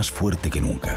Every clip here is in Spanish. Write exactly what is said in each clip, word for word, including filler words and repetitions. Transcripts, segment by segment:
más fuerte que nunca.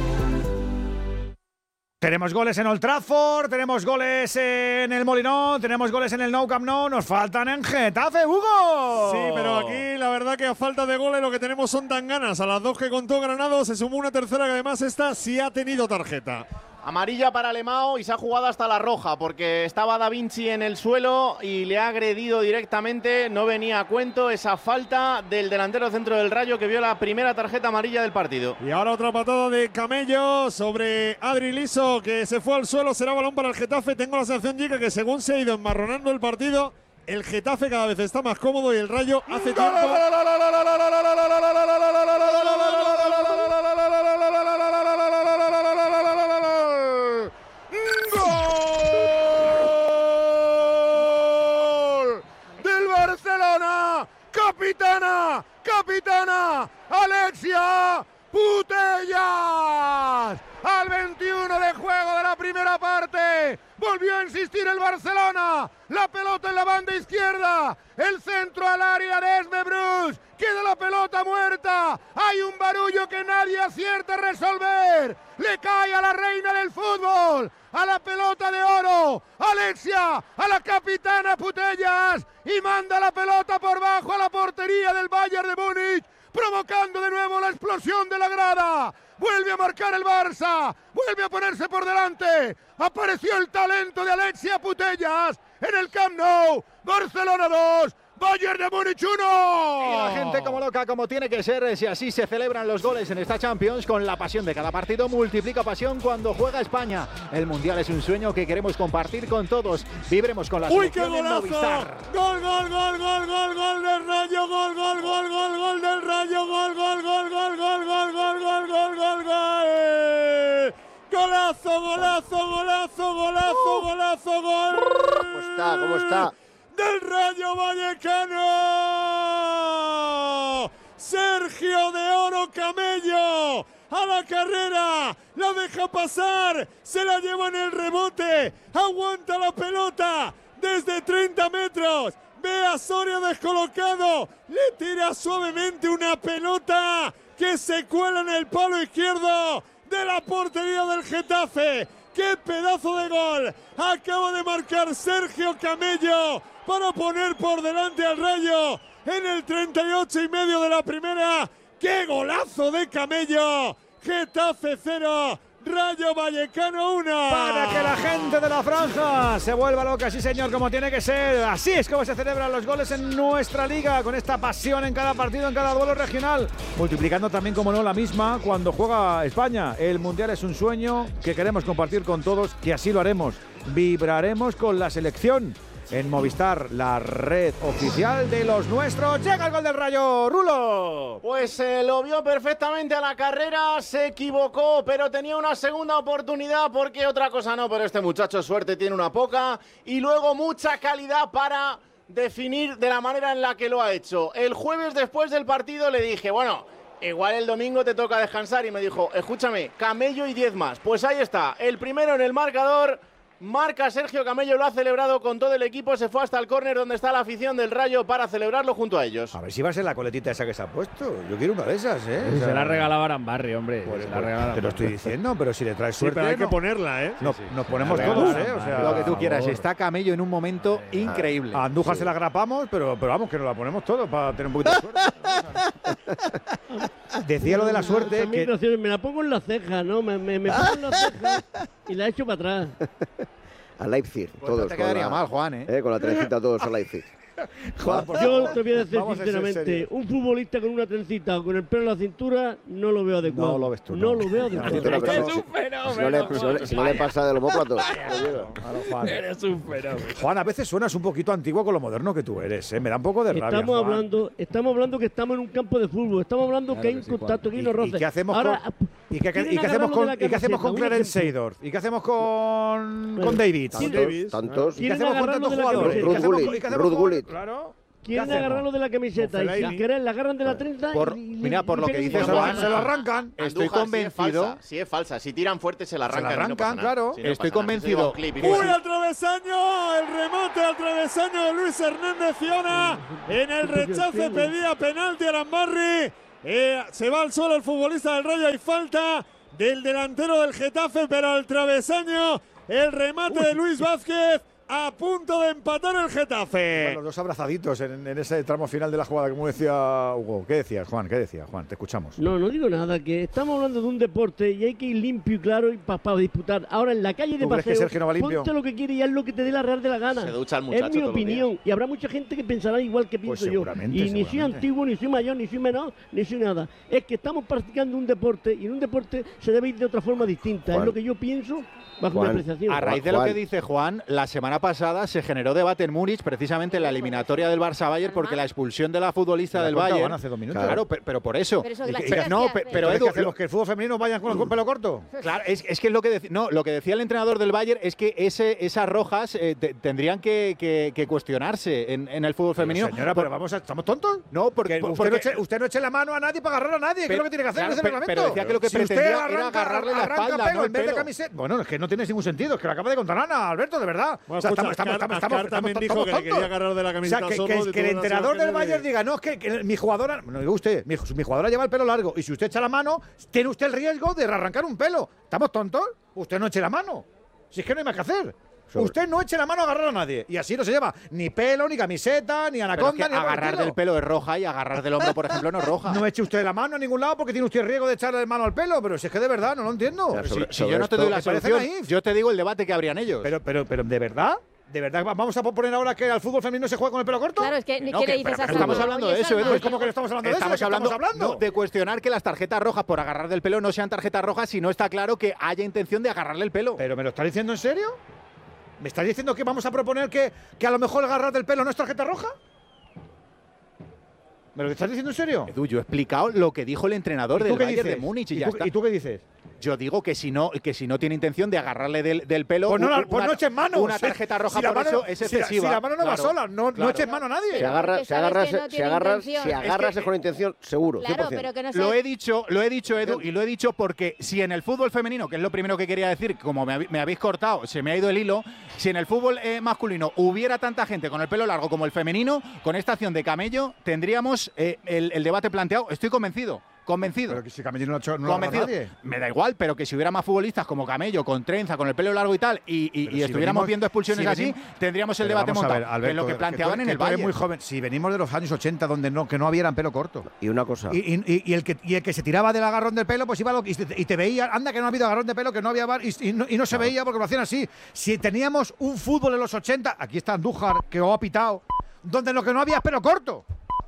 Tenemos goles en Old Trafford, tenemos goles en el Molinón, tenemos goles en el Nou Camp Nou, nos faltan en Getafe, Hugo. Sí, pero aquí la verdad que a falta de goles lo que tenemos son tan ganas. A las dos que contó Granado se sumó una tercera que además esta sí ha tenido tarjeta. Amarilla para Alemão y se ha jugado hasta la roja porque estaba Da Vinci en el suelo y le ha agredido directamente. No venía a cuento esa falta del delantero centro del Rayo que vio la primera tarjeta amarilla del partido. Y ahora otra patada de Camello sobre Adri Liso que se fue al suelo. Será balón para el Getafe. Tengo la sensación, Gica, que según se ha ido enmarronando el partido, el Getafe cada vez está más cómodo y el Rayo hace tiempo… ¡Capitana! ¡Capitana! ¡Alexia Putellas! Al veintiuno de juego de la primera parte. Volvió a insistir el Barcelona. La pelota en la banda izquierda. El centro al área de Esme Bruce. Queda la pelota muerta. Hay un barullo que nadie acierta a resolver. Le cae a la reina del fútbol. A la pelota de oro. Alexia. A la capitana Putellas. Y manda la pelota por bajo a la portería del Bayern de Múnich, provocando de nuevo la explosión de la grada. Vuelve a marcar el Barça, vuelve a ponerse por delante. Apareció el talento de Alexia Putellas en el Camp Nou. Barcelona dos, Bayern de Múnich uno. Y la gente como loca, como tiene que ser, si así se celebran los goles en esta Champions, con la pasión de cada partido. Multiplica pasión cuando juega España. El Mundial es un sueño que queremos compartir con todos. Vibremos con la ¡Uy, qué selección en golazo! Movistar. Gol, gol, gol, gol, gol, gol del Rayo, gol, gol, gol, gol, gol del Rayo, gol, gol, gol, gol, gol, gol, gol, gol, gol, gol, gol. Golazo, golazo, golazo, golazo, golazo, gol. ¿Cómo está? ¿Cómo está? Del Rayo Vallecano. Sergio de Oro Camello a la carrera, la deja pasar, se la lleva en el rebote, aguanta la pelota desde treinta metros, ve a Soria descolocado, le tira suavemente una pelota que se cuela en el palo izquierdo de la portería del Getafe. ¡Qué pedazo de gol! Acaba de marcar Sergio Camello para poner por delante al Rayo en el treinta y ocho y medio de la primera. ¡Qué golazo de Camello! Getafe cero, Rayo Vallecano uno. Para que la gente de la franja se vuelva loca, sí señor, como tiene que ser. Así es como se celebran los goles en nuestra liga, con esta pasión en cada partido, en cada duelo regional. Multiplicando también, como no, la misma cuando juega España. El Mundial es un sueño que queremos compartir con todos y así lo haremos. Vibraremos con la selección. En Movistar, la red oficial de los nuestros. Llega el gol del Rayo, Rulo. Pues eh, lo vio perfectamente a la carrera, se equivocó, pero tenía una segunda oportunidad, porque otra cosa no, pero este muchacho suerte tiene una poca, y luego mucha calidad para definir de la manera en la que lo ha hecho. El jueves después del partido le dije, bueno, igual el domingo te toca descansar, y me dijo, escúchame, Camello y diez más. Pues ahí está, el primero en el marcador. Marca Sergio Camello, lo ha celebrado con todo el equipo, se fue hasta el córner donde está la afición del Rayo para celebrarlo junto a ellos. A ver si va a ser la coletita esa que se ha puesto. Yo quiero una de esas, ¿eh? Se o sea, la regalaba a Arambarri, hombre. Pues, se la pues, te lo estoy diciendo, pero si le traes suerte… Sí, pero hay no, que ponerla, ¿eh? No, Sí, sí. nos ponemos La todos, regala, ¿eh? O sea, Lo que tú quieras. favor. Está Camello en un momento increíble. A Andújar Sí. se la grapamos, pero, pero vamos, que nos la ponemos todos para tener un poquito de suerte. Decía lo de la suerte A mí, que… Rocío, me la pongo en la ceja, ¿no? Me, me, me pongo en la ceja y la echo para atrás. A Leipzig, Pues todos. no te quedaría con la, mal, Juan, ¿eh? eh, Con la trencita todos a Leipzig. Juan, por Yo favor, te voy a decir vamos a ser sinceramente, serios. un futbolista con una trencita o con el pelo en la cintura no lo veo adecuado. No lo ves tú, No no. lo veo No, adecuado. tú no, pero Es si- un fenómeno. Si no le, si no le- si no le pasa de los móplatos. Claro, Juan. Eres un fenómeno. Juan, a veces suenas un poquito antiguo con lo moderno que tú eres, ¿eh? Me da un poco de rabia, Estamos Juan. hablando, estamos hablando que estamos en un campo de fútbol, estamos hablando que hay un contacto, que hay ¿Y, unos y roces. qué hacemos Ahora, con, y qué, ¿quieren y qué hacemos agarrarlo con, de la y qué hacemos con camiseta? Un Clarence ejemplo. Seedorf? ¿Y qué hacemos con, Bueno, con David? ¿quién- Tantos, tantos. ¿Y qué ¿Quieren hacemos con agarrarlo tantos de la jugadores? camiseta? ¿Y qué hacemos Ruth con- y qué Gullit, hacemos Ruth con- Gullit. Claro. Quieren ¿Qué hacemos? agarrarlo de la camiseta y Fellaini. sin querer le agarran de la trenza Por- y, y- mira, por lo y que pegan dices, un Se lo, Juan, se lo arrancan. Estoy Andújar, convencido. Si es, falsa, si es falsa, si tiran fuerte se la Se la arrancan. y no pasa arrancan, nada. claro. Si no Estoy pasa nada. convencido. Eso digo, clip y ¡Uy, no- al travesaño! El remate al travesaño de Luis Hernández Fiona. En el rechace pedía penalti a Arambarri. Eh, se va al suelo el futbolista del Rayo. Hay falta del delantero del Getafe, pero al travesaño el remate Uy. de Luis Vázquez. A punto de empatar el Getafe. Bueno, los dos abrazaditos en, en ese tramo final de la jugada, como decía Hugo. ¿Qué decías, Juan? ¿Qué decías, Juan? Te escuchamos. No, no digo nada, que estamos hablando de un deporte y hay que ir limpio y claro para disputar. Ahora en la calle de ¿Tú crees que paseo, Sergio no va limpio? ponte lo que quiere y haz lo que te dé la real de la gana. Se ducha el muchacho es mi todos los opinión. Y habrá mucha gente que pensará igual que Pues pienso yo. seguramente, Y ni soy seguramente. antiguo, ni soy mayor, ni soy menor, ni soy nada. Es que estamos practicando un deporte y en un deporte se debe ir de otra forma distinta. Juan. Es lo que yo pienso bajo Juan, mi apreciación. A raíz de lo Juan. que dice Juan, la semana pasada se generó debate en Múnich, precisamente en la eliminatoria del Barça-Bayern, porque la expulsión de la futbolista Me del la contaban Bayern. hace dos minutos. Claro, pero, pero por eso. Pero eso que ¿Y las qué- chicas no, que pe- hacen. pero ¿Qué Edu, hacemos? ¿Que el fútbol femenino vayan con, con pelo corto? Claro, es, es que es lo que deci- no, lo que decía el entrenador del Bayern es que ese, esas rojas eh, te- tendrían que, que- que cuestionarse en, en el fútbol femenino. Señora, Por- pero vamos a, ¿estamos tontos? no, porque, Que usted, porque- no eche, usted no eche la mano a nadie para agarrar a nadie. ¿Qué es lo que tiene que hacer claro, en ese pe- reglamento? pero decía que lo que si usted pretendía era arranca, agarrarle la arranca espalda, pelo no en vez el de pelo. camiseta. Bueno, es que no tiene ningún sentido. Es que lo acaba de contar Ana, Alberto, de verdad. Bueno, O sea, escucha, estamos, estamos, Ascar- estamos, Ascar estamos, también estamos dijo que le tontos. quería agarrar de la O sea, camiseta que, solo, que- de que el todas las entrenador del imágenes Bayern de- diga, no, es que, que mi jugadora, no digo usted, mi, mi jugadora lleva el pelo largo y si usted echa la mano, tiene usted el riesgo de arrancar un pelo. ¿Estamos tontos? Usted no eche la mano. Si es que no hay más que hacer. Sobre- Usted no eche la mano a agarrar a nadie. Y así no se lleva ni pelo, ni camiseta, ni pero es anaconda, que ni nada por el agarrar estilo. del pelo es roja y agarrar del hombro, por ejemplo, no es roja. No eche usted la mano a ningún lado porque tiene usted riesgo de echarle la mano al pelo, pero si es que de verdad no lo entiendo. Pero Si- sobre- Si yo no te esto- doy la me parece solución, naif. yo te digo el debate que habrían ellos. pero, pero, pero, ¿de verdad? ¿De verdad vamos a poner ahora que al fútbol femenino se juega con el pelo corto? Claro, es que, No, ¿qué que- le dices pero- a pero estamos Salma? hablando Oye, de eso, Salma, Edu. Pues, ¿cómo que no estamos hablando de eso? Estamos ¿De qué hablando, estamos hablando? no, de cuestionar que las tarjetas rojas por agarrar del pelo no sean tarjetas rojas si no está claro que haya intención de agarrarle el pelo. ¿Pero me lo estás diciendo en serio? ¿Me estás diciendo que vamos a proponer que, que a lo mejor agarrar del pelo no es tarjeta roja? ¿Me lo estás diciendo en serio? Edu, yo he explicado lo que dijo el entrenador ¿Y tú del qué Bayern de dices? Múnich y, ¿Y ya tú, está. ¿Y tú qué dices? Yo digo que si no que si no tiene intención de agarrarle del, del pelo, Pues no, la- una- pues no eches mano. una Si- tarjeta roja si la por mano- eso es si la- excesiva. Si la mano no va Claro, sola, no, no claro. eches mano a nadie. Si Pero agarras, porque si sabes agarras, que no si tiene agarras, intención. si Es que- agarras es con intención, seguro, Claro, cien por cien. pero que no sé. Lo he dicho, lo he dicho, Edu, y lo he dicho porque si en el fútbol femenino, que es lo primero que quería decir, como me, habí- me habéis cortado, se me ha ido el hilo, si en el fútbol eh, masculino hubiera tanta gente con el pelo largo como el femenino, con esta acción de Camello, tendríamos eh, el, el debate planteado. Estoy convencido. Convencido. Pero que si Camello no lo ha hecho no lo ha Convencido. agarrado nadie. Me da igual, pero que si hubiera más futbolistas como Camello, con trenza, con el pelo largo y tal, y, y- Pero y si estuviéramos venimos- viendo expulsiones si así, venimos- tendríamos el Pero debate vamos a montado. ver, que es Alberto, lo que tú- planteaban en que el tú eres Bayern. muy joven. Si venimos de los años ochenta, donde no, que no había pelo corto. Y una cosa, Y, y- y- y el que, y el que se tiraba del agarrón del pelo, pues iba a lo, y, te, y te veía, anda que no ha habido agarrón de pelo, que no había bar, y, y no, y no se veía porque lo hacían así. Si teníamos un fútbol en los ochenta, aquí está Andújar, que os ha pitado, donde lo que no había es pelo corto.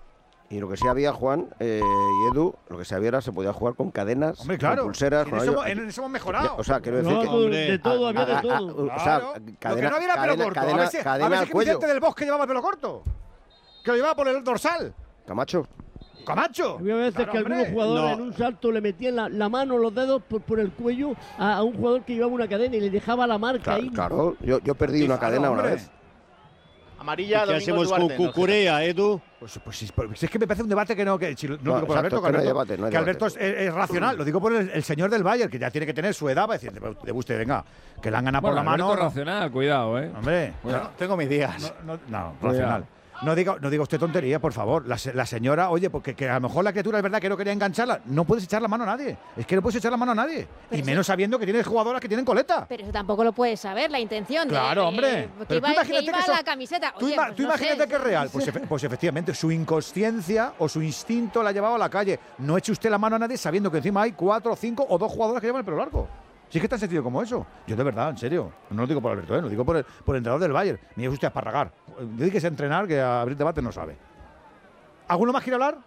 y lo que sí había, Juan eh, y Edu, lo que sí había era se podía jugar con cadenas, Hombre, claro. con pulseras, en, con eso, algo- hemos- en eso hemos mejorado. O sea, quiero decir No, que… no, de todo, había de a- a- todo. o sea, Claro. cadena, lo que no había era pelo cadena- corto. cadena- a ver si, a cadena ver si al que cuello. Vicente del Bosque llevaba pelo corto. Que lo llevaba por el dorsal. Camacho, Camacho. Había veces Claro, que hombre. algunos jugadores No. en un salto le metían la, la mano, los dedos por, por el cuello a, a un jugador que llevaba una cadena y le dejaba la marca claro, ahí. claro, yo, yo perdí una Claro, cadena una hombre. vez. Amarilla, ¿Qué Domingo hacemos con Duarte, no, Cucurea, Edu? Pues, pues, sí, pues es que me parece un debate que no, que si lo- no, No, digo por exacto, Alberto, que no hay Alberto- debate, no hay que Alberto es, debate. es- es racional, lo digo por el, el señor del Bayern, que ya tiene que tener su edad para decir, de, de usted, venga, que le han ganado Bueno, por la mano. Alberto no. racional, cuidado, ¿eh? Hombre, Cuidado. Tengo mis días. no, no, no, Cuidado. racional. No diga, no diga usted tontería, por favor. La, se- la señora, oye, porque que a lo mejor la criatura es verdad que no quería engancharla. No puedes echar la mano a nadie. Es que no puedes echar la mano a nadie. Pero y sí. menos sabiendo que tienes jugadoras que tienen coleta. Pero eso tampoco lo puedes saber, la intención. de- Claro, hombre. eh, Pero que tú iba, que imagínate iba que eso- la camiseta. Tú, Oye, ima- pues tú no imagínate sé. que es real. Pues, efe- pues efectivamente, su inconsciencia o su instinto la ha llevado a la calle. No eche usted la mano a nadie sabiendo que encima hay cuatro, cinco o dos jugadoras que llevan el pelo largo. Si es que es tan sencillo como eso. Yo de verdad, en serio. No lo digo por Alberto, ¿eh? Lo digo por el, por el entrenador del Bayern. Ni es usted a esparragar. Dedíquese a entrenar, que a abrir debate no sabe. ¿Alguno más quiere hablar?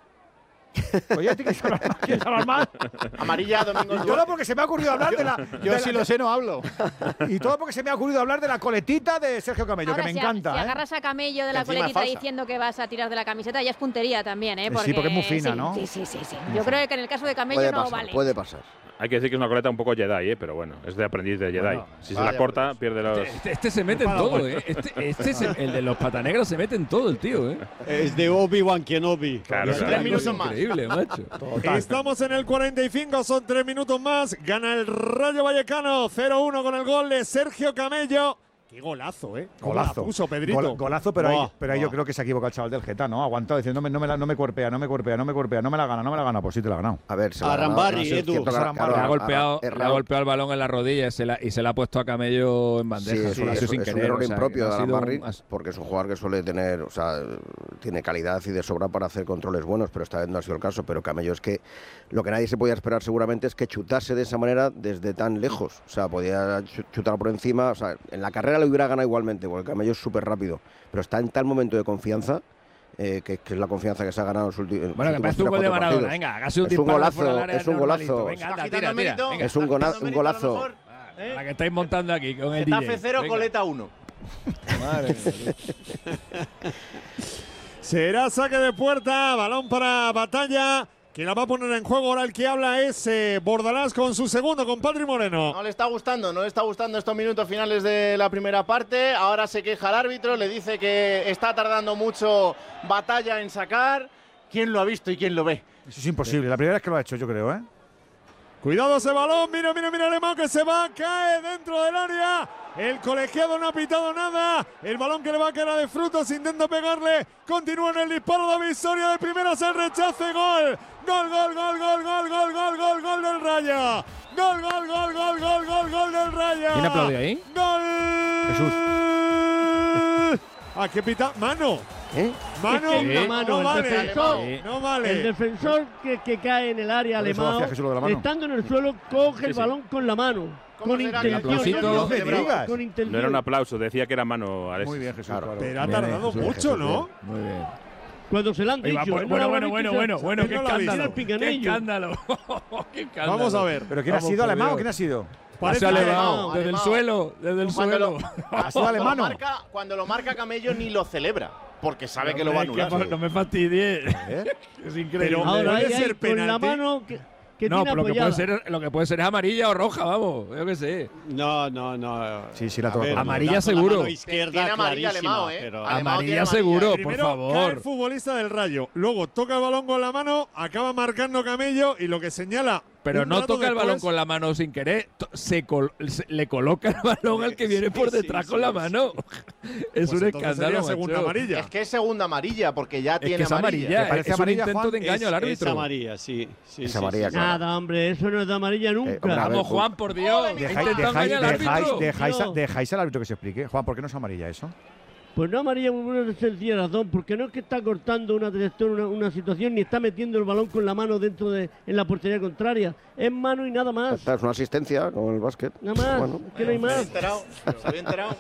Oye, ¿quieres hablar más? ¿Quieres hablar más? Amarilla, Domingo Yo no, Duarte. porque se me ha ocurrido hablar de la. Yo de si la- lo sé no hablo. Y todo porque se me ha ocurrido hablar de la coletita de Sergio Camello, Ahora, que me si, a- encanta. si ¿eh? agarras a Camello de Que la encima es coletita falsa. diciendo que vas a tirar de la camiseta, ya es puntería también, ¿eh? Sí, Porque, porque es muy fina, sí, ¿no? Sí, sí, sí. sí. Yo creo que en el caso de Camello Puede no pasar, vale. puede pasar. Hay que decir que es una coleta un poco Jedi, ¿eh? Pero bueno, es de aprendiz de Jedi. Bueno, si se vaya la corta, por Dios. pierde los… Este, este se mete en todo, ¿eh? Este, este se- el de los patanegros se mete en todo, el tío, ¿eh? Es de Obi-Wan Kenobi. Claro, Es claro. una minutos cosa más. Increíble, macho. Estamos en el cuarenta y cinco, son tres minutos más. Gana el Rayo Vallecano cero uno con el gol de Sergio Camello. Qué golazo, ¿eh? ¿Cómo Golazo. la puso Pedrito? Gol- golazo, pero, Buah, ahí, pero ahí yo buah. creo que se ha equivocado el chaval del Geta, ¿no? Ha aguantado diciendo, no me, no me, la, no me cuerpea, no me cuerpea, no me cuerpea, no me la gana, no me la gana. Pues sí te la ha ganado. A ver, se la ha Arambarri, ganado. Sí, es Edu. cierto que Se la ha- ha claro, Le ha ha- golpeado, ha le ha errado. golpeado el balón en la rodilla y se la, y se la ha puesto a Camello en bandeja. Sí, eso es, lo ha es- sido sin es un querer. error o sea, impropio de ha sido Arambarri, un- has- porque es un jugador que suele tener, o sea, tiene calidad y de sobra para hacer controles buenos, pero esta vez no ha sido el caso. Pero Camello es que lo que nadie se podía esperar seguramente es que chutase de esa manera desde tan lejos. O sea, podía chu- chutar por encima, o sea, en la carrera le hubiera ganado igualmente, porque Camello es súper rápido, pero está en tal momento de confianza, eh, que, que es la confianza que se ha ganado en los ulti- en los Bueno, que últimos parece un tres o gol de cuatro Maradona. partidos. Venga, hágase un Es un disparo golazo, fuera del área es un normalito. golazo. Venga, anda, Está tira, quitando tira. mérito. Venga, Es un, Está gola- quitando un mérito a lo golazo. mejor. ¿Eh? la que estáis montando aquí con el Getafe D J. cero, Venga. Coleta uno. Madre mía. Será saque de puerta, balón para Batalla, que la va a poner en juego. Ahora el que habla es eh, Bordalás con su segundo, con Patri Moreno. No le está gustando, no le está gustando estos minutos finales de la primera parte. Ahora se queja el árbitro, le dice que está tardando mucho Batalla en sacar. ¿Quién lo ha visto y quién lo ve? Eso es imposible. La primera vez que lo ha hecho, yo creo, ¿eh? Cuidado ese balón, mira, mira, mira Alemán que se va, cae dentro del área. El colegiado no ha pitado nada. El balón que le va a caer a de frutos, intenta pegarle. Continúa en el disparo de Visoria de primeras, el rechace, gol. Gol, gol, gol, gol, gol, gol, gol, gol, gol del Rayo. Gol, gol, gol, gol, gol, gol, gol del Rayo. ¿Quién aplaudió ahí? Gol. Jesús. ¿A qué pita? Mano. ¿Eh? Mano, Es que es una mano, no el vale. defensor. No El vale. defensor que, que cae en el área Por eso alemán, hacía Jesús lo de la mano. estando en el suelo, coge el sí. balón con la mano. ¿Cómo Con será que intención. aplausito? no, No me digas. con intención. No era un aplauso, decía que era mano, Alex. Muy bien, Jesús. Claro. claro. Pero ha Bien, tardado Jesús, mucho, ¿no? Muy bien. Cuando se lo han Ahí va, dicho. bueno, él no lo bueno, habrá bueno, dicho, bueno, se- bueno, él qué no lo ha visto, escándalo. el Qué pinganillo. escándalo. Qué escándalo. Vamos a ver. ¿Pero quién ha Vamos, sido, por alemán o Dios. quién ha sido? Se Parece ha que- elevado desde el Alemán. suelo, desde el Cuando suelo. lo, sido cuando, lo alemano. marca, cuando lo marca Camello ni lo celebra, porque sabe que lo va a Hombre, anular. que No me fastidie. ¿Eh? Es increíble. Pero Ahora puede ahí, ahí, ser con la penalti. mano que, que no, tiene pero lo que, apoyada. puede ser, lo que puede ser es amarilla o roja, vamos. Yo qué sé. No, no, no. Sí, sí, la A toca ver, con la Amarilla da con la seguro. mano izquierda, Tiene amarilla clarísima, Alemão, ¿eh? pero- Alemão tiene Amarilla amarilla. seguro, por Primero cae el favor. futbolista del Rayo, luego toca el balón con la mano, acaba marcando Camello y lo que señala. Pero un no rato toca el balón después- con la mano sin querer, to- se, col- se- le coloca el balón al que viene por Sí, detrás sí, con la sí. mano. Es Pues un entonces escándalo. sería segunda macho. amarilla. Es que es segunda amarilla, porque ya Es tiene que es amarilla. ¿Te parece Es un amarilla, intento Juan? de engaño al Es- árbitro. Es amarilla, sí. sí Es sí, amarilla, sí. claro. Nada, hombre, eso no es de amarilla nunca. hombre, a ver, Vamos, Juan, por Dios. Ha Dejáis, intentado dejáis, engañar al dejáis, árbitro. dejáis, Tío. dejáis al árbitro que se explique. Juan, ¿por qué no es amarilla eso? Pues no amarilla por una sencilla razón, porque no es que está cortando una trayectoria, una, una situación, ni está metiendo el balón con la mano dentro de en la portería contraria. Es mano y nada más. Esta es una asistencia con el básquet. Nada más, Bueno, que no hay Se había más. enterado, se había enterado.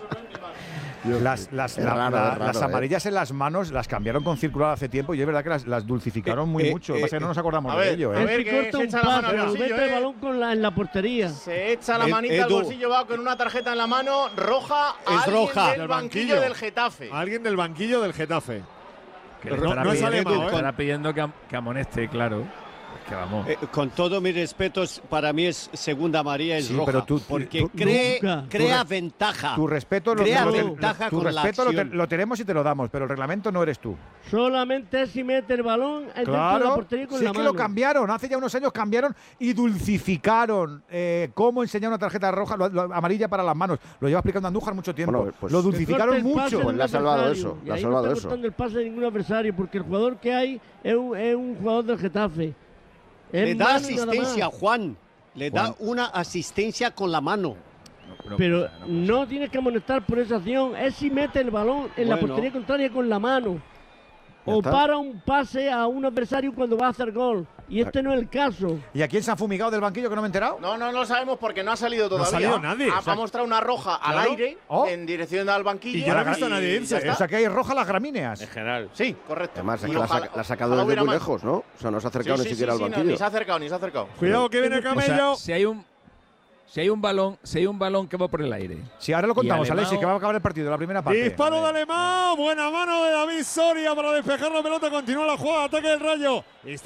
Las, las, Es la- raro, la- es raro, las ¿eh? amarillas en las manos las cambiaron con circular hace tiempo y es verdad que las, las dulcificaron muy Eh, mucho. Lo que eh, pasa es que no nos acordamos a de ver, ello. a ¿eh? ver, Es que que corta se un echa la mano pase, al o bolsillo, mete el ¿eh? balón con la, en la portería. Se echa la Ed- manita al Edu. bolsillo, va con una tarjeta en la mano, roja, Es alguien roja. del Del banquillo banquillo. del Getafe. Alguien del banquillo del Getafe. Que No- le estará no es pidiendo- alemán, ¿eh? estará pidiendo que, am- que amoneste, claro. Es que vamos. Eh, con todo mis respetos, para mí es segunda amarilla, es Sí, roja. pero tú- tú- porque tú- cree- nunca. crea Tu re- ventaja. Tu respeto, lo, Crea lo- lo- ventaja tu con la respeto lo, te- acción. lo tenemos y te lo damos, pero el reglamento no eres tú. Solamente es si mete el balón dentro de la Claro, portería con si la es que mano. lo cambiaron, hace ya unos años cambiaron y dulcificaron eh, cómo enseñar una tarjeta roja, lo- lo- amarilla para las manos. Lo lleva explicando Andújar mucho tiempo. Bueno, pues- lo Que dulcificaron corte el pase mucho. de Pues un le ha salvado adversario. eso, Y le ha ahí salvado no está eso. cortando el pase de ningún adversario, porque el jugador que hay es un, es un jugador del Getafe. Es Le da mano y nada asistencia, más. Juan. Le da una asistencia con la mano. No Pero pasa, no pasa. no tienes que amonestar por esa acción. Es si mete el balón en la Bueno. portería contraria con la mano. Ya O está. para un pase a un adversario cuando va a hacer gol. Y este no es el caso. ¿Y a quién se han fumigado del banquillo que no me he enterado? No, no lo sabemos porque no ha salido No ha todavía. salido nadie, Ha, o sea, ha mostrado una roja al claro. aire Oh. en dirección al banquillo. Y yo no he visto a nadie y irse, ya ¿eh? está. O sea que hay roja las gramíneas. En general. Sí, correcto. Además, es Y que la, ojalá- saca- la ha sacado ojalá desde hubiera muy más. lejos, ¿no? O sea, no se ha Sí, acercado sí, ni sí, siquiera sí, al no, banquillo. ni se ha acercado, ni se ha acercado. Cuidado que viene O sea, Camello. si hay un si hay un balón, si hay un balón que va por el aire. Sí, ahora lo contamos, Y Alemão- Alexis, que va a acabar el partido, la primera parte. Disparo de Alemán. Buena mano de David Soria para despejar la pelota. Continúa la jugada. Ataque del Rayo. Está